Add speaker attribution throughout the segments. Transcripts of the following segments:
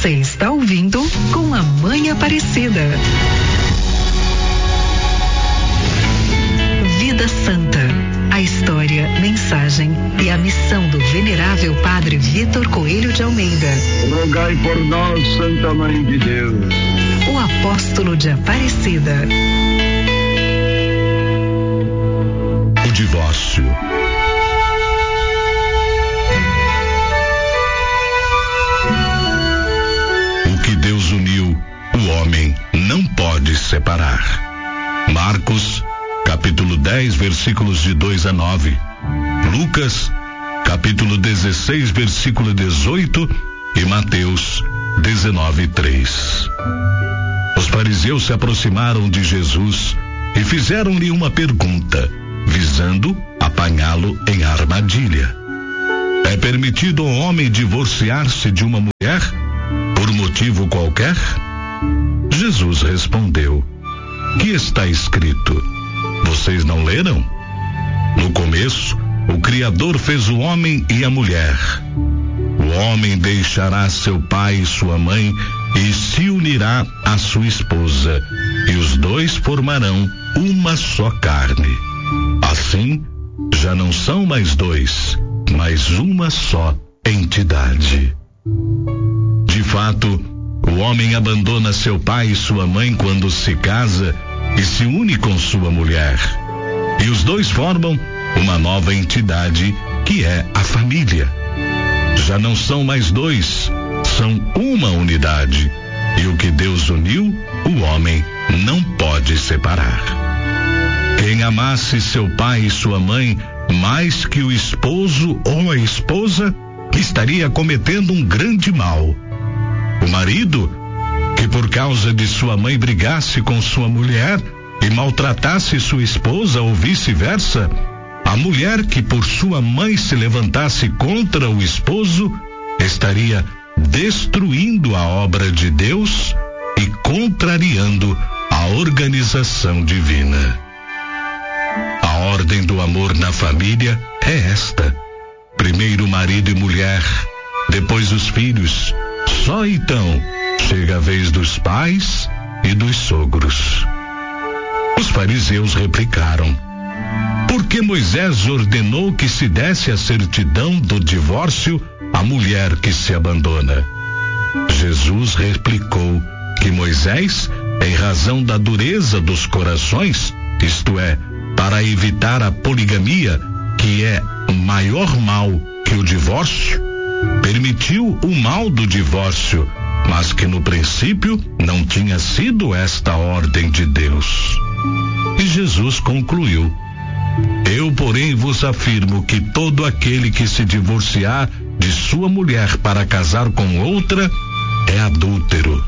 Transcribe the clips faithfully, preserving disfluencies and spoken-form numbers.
Speaker 1: Você está ouvindo Com a Mãe Aparecida. Vida Santa. A história, mensagem e a missão do venerável Padre Vitor Coelho de Almeida.
Speaker 2: Rogai por nós, Santa Mãe de Deus.
Speaker 1: O apóstolo de Aparecida.
Speaker 3: O divórcio. O que Deus uniu, o homem não pode separar. Marcos, capítulo dez, versículos de dois a nove. Lucas, capítulo dezesseis, versículo dezoito. E Mateus, dezenove, três. Os fariseus se aproximaram de Jesus e fizeram-lhe uma pergunta, visando apanhá-lo em armadilha. É permitido ao homem divorciar-se de uma mulher por motivo qualquer? Jesus respondeu: que está escrito? Vocês não leram? No começo, o Criador fez o homem e a mulher. O homem deixará seu pai e sua mãe e se unirá à sua esposa, e os dois formarão uma só carne. Assim, já não são mais dois, mas uma só entidade. De fato, o homem abandona seu pai e sua mãe quando se casa e se une com sua mulher. E os dois formam uma nova entidade, que é a família. Já não são mais dois, são uma unidade. E o que Deus uniu, o homem não pode separar. Quem amasse seu pai e sua mãe mais que o esposo ou a esposa, estaria cometendo um grande mal. O marido, que por causa de sua mãe brigasse com sua mulher e maltratasse sua esposa ou vice-versa, a mulher que por sua mãe se levantasse contra o esposo, estaria destruindo a obra de Deus e contrariando a organização divina. A ordem do amor na família é esta: primeiro marido e mulher, depois os filhos. Só então chega a vez dos pais e dos sogros. Os fariseus replicaram: por que Moisés ordenou que se desse a certidão do divórcio à mulher que se abandona? Jesus replicou que Moisés, em razão da dureza dos corações, isto é, para evitar a poligamia, que é maior mal que o divórcio, permitiu o mal do divórcio, mas que no princípio não tinha sido esta a ordem de Deus. E Jesus concluiu: eu, porém, vos afirmo que todo aquele que se divorciar de sua mulher para casar com outra é adúltero.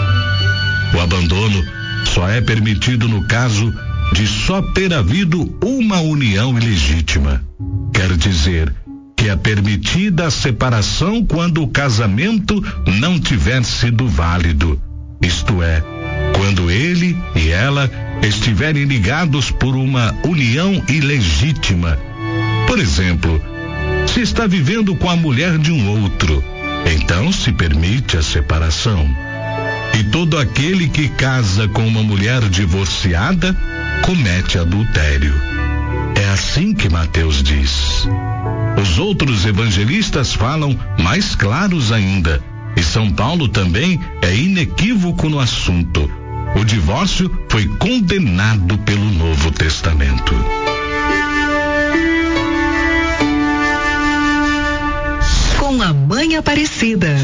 Speaker 3: O abandono só é permitido no caso de só ter havido uma união ilegítima. Quer dizer que é permitida a separação quando o casamento não tiver sido válido, isto é, quando ele e ela estiverem ligados por uma união ilegítima. Por exemplo, se está vivendo com a mulher de um outro, então se permite a separação. E todo aquele que casa com uma mulher divorciada comete adultério. É assim que Mateus diz. Os outros evangelistas falam mais claros ainda, e São Paulo também é inequívoco no assunto. O divórcio foi condenado pelo Novo Testamento.
Speaker 1: Com a Mãe Aparecida.